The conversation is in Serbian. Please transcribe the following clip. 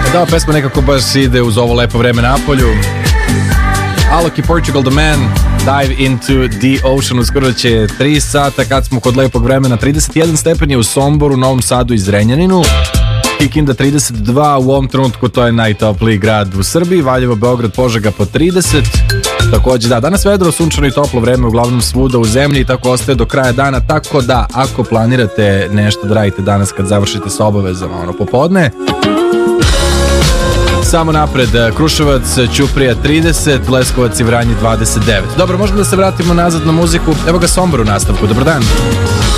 Da, pesma nekako baš ide uz ovo lepo vreme na polju. Alok i Portugal The Man, Dive into the Ocean. Uskoro će 3 sata kad smo kod lepog vremena. 31 stepen je u Somboru, Novom Sadu i Zrenjaninu. Kikinda 32, u ovom trenutku to je najtopliji grad u Srbiji. Valjevo, Beograd, Požega po 30. Takođe da, danas vedro, sunčano i toplo vreme uglavnom svuda u zemlji i tako ostaje do kraja dana, tako da ako planirate nešto da radite danas kad završite sa obavezama popodne, samo napred, Kruševac, Ćuprija 30, Leskovac i Vranje 29. Dobro, možemo da se vratimo nazad na muziku. Evo ga Sombor u nastavku, dobar dan.